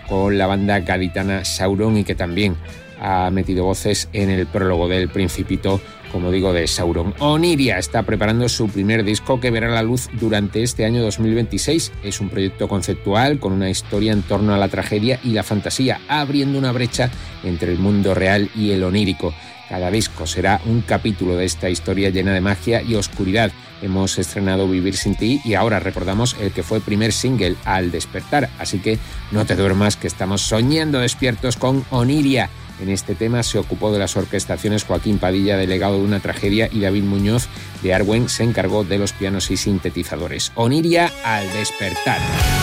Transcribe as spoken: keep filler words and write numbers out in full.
con la banda gaditana Sauron y que también ha metido voces en el prólogo del Principito, como digo, de Sauron. Oniria está preparando su primer disco que verá la luz durante este año dos mil veintiséis. Es un proyecto conceptual con una historia en torno a la tragedia y la fantasía, abriendo una brecha entre el mundo real y el onírico. Cada disco será un capítulo de esta historia llena de magia y oscuridad. Hemos estrenado Vivir sin ti y ahora recordamos el que fue primer single, Al despertar. Así que no te duermas, que estamos soñando despiertos con Oniria. En este tema se ocupó de las orquestaciones Joaquín Padilla, delegado de Una tragedia, y David Muñoz de Arwen se encargó de los pianos y sintetizadores. Oniria, Al despertar.